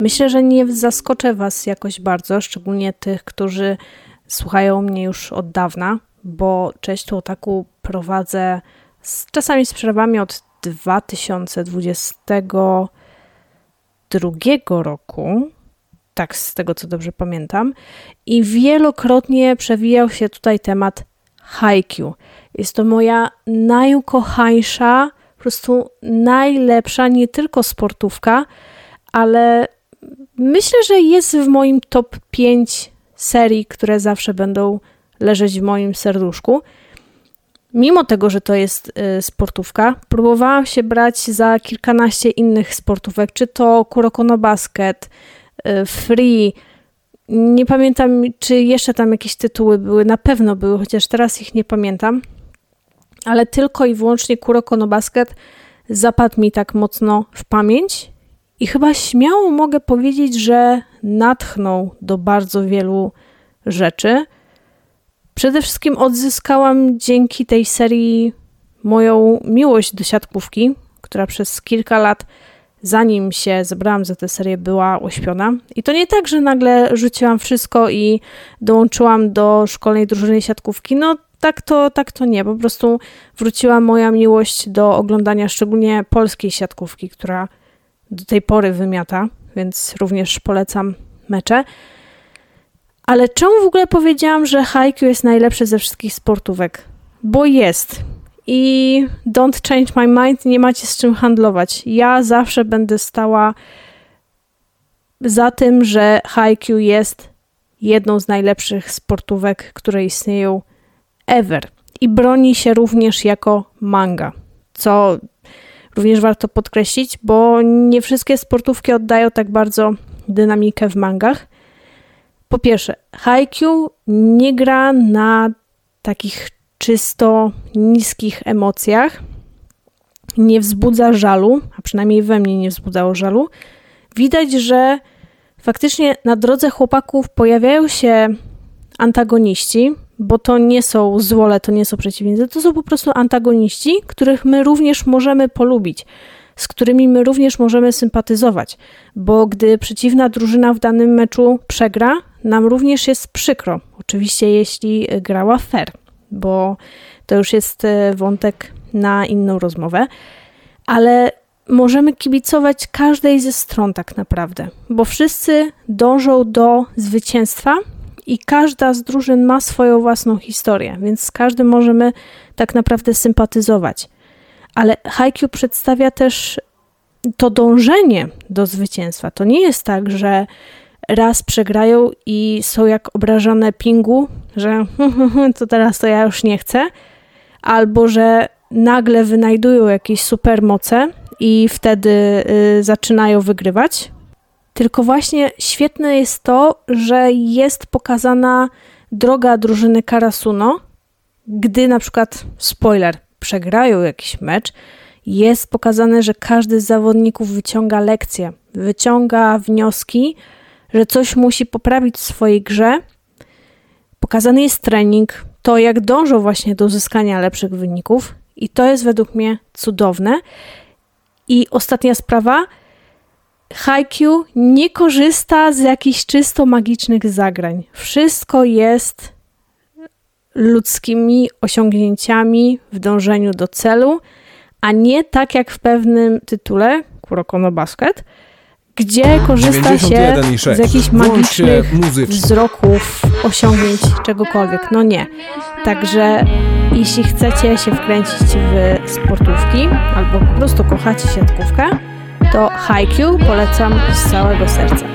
Myślę, że nie zaskoczę was jakoś bardzo, szczególnie tych, którzy słuchają mnie już od dawna, bo Cześć tu Otaku prowadzę czasami z przerwami od 2022 roku, tak z tego co dobrze pamiętam, i wielokrotnie przewijał się tutaj temat Haikyuu. Jest to moja najukochańsza, po prostu najlepsza, nie tylko sportówka, ale myślę, że jest w moim top 5 serii, które zawsze będą leżeć w moim serduszku. Mimo tego, że to jest sportówka, próbowałam się brać za kilkanaście innych sportówek, czy to Kuroko no Basket, Free, nie pamiętam, czy jeszcze tam jakieś tytuły były, na pewno były, chociaż teraz ich nie pamiętam, ale tylko i wyłącznie Kuroko no Basket zapadł mi tak mocno w pamięć i chyba śmiało mogę powiedzieć, że natchnął do bardzo wielu rzeczy. Przede wszystkim odzyskałam dzięki tej serii moją miłość do siatkówki, która przez kilka lat, zanim się zebrałam za tę serię, była ośpiona. I to nie tak, że nagle rzuciłam wszystko i dołączyłam do szkolnej drużyny siatkówki. No tak to nie. Po prostu wróciła moja miłość do oglądania szczególnie polskiej siatkówki, która do tej pory wymiata, więc również polecam mecze. Ale czemu w ogóle powiedziałam, że Haikyuu jest najlepszy ze wszystkich sportówek? Bo jest. I don't change my mind, nie macie z czym handlować. Ja zawsze będę stała za tym, że Haikyuu jest jedną z najlepszych sportówek, które istnieją ever. I broni się również jako manga, co również warto podkreślić, bo nie wszystkie sportówki oddają tak bardzo dynamikę w mangach. Po pierwsze, Haikyuu nie gra na takich czysto niskich emocjach, nie wzbudza żalu, a przynajmniej we mnie nie wzbudzało żalu. Widać, że faktycznie na drodze chłopaków pojawiają się antagoniści, bo to nie są złole, to nie są przeciwnicy, to są po prostu antagoniści, których my również możemy polubić, z którymi my również możemy sympatyzować, bo gdy przeciwna drużyna w danym meczu przegra, nam również jest przykro. Oczywiście jeśli grała fair, bo to już jest wątek na inną rozmowę, ale możemy kibicować każdej ze stron tak naprawdę, bo wszyscy dążą do zwycięstwa i każda z drużyn ma swoją własną historię, więc z każdym możemy tak naprawdę sympatyzować. Ale Haikyuu przedstawia też to dążenie do zwycięstwa. To nie jest tak, że raz przegrają i są jak obrażone pingu, że to teraz to ja już nie chcę, albo że nagle wynajdują jakieś supermoce i wtedy zaczynają wygrywać. Tylko właśnie świetne jest to, że jest pokazana droga drużyny Karasuno, gdy na przykład, spoiler, przegrają jakiś mecz, jest pokazane, że każdy z zawodników wyciąga lekcje, wyciąga wnioski, że coś musi poprawić w swojej grze. Pokazany jest trening, to jak dążą właśnie do uzyskania lepszych wyników i to jest według mnie cudowne. I ostatnia sprawa, Haikyuu nie korzysta z jakichś czysto magicznych zagrań. Wszystko jest ludzkimi osiągnięciami w dążeniu do celu, a nie tak jak w pewnym tytule, Kuroko no Basket, gdzie korzysta się z jakichś magicznych wzroków, osiągnięć, czegokolwiek. No nie. Także jeśli chcecie się wkręcić w sportówki albo po prostu kochacie siatkówkę, to Haikyuu polecam z całego serca.